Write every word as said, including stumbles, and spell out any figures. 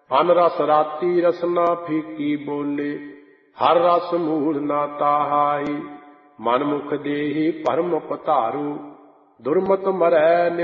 ਅਨ ਰਸ ਰਾਤੀ ਰਸਨਾ ਫੀਕੀ ਬੋਲੇ, ਹਰ ਰਸ ਮੂਲ ਨਾ ਤਾਹਾਈ। ਮਨ ਮੁਖ ਦੇਹੀ ਭਰਮ ਪਧਾਰੂ, ਦੁਰਮਤ ਮਰੈ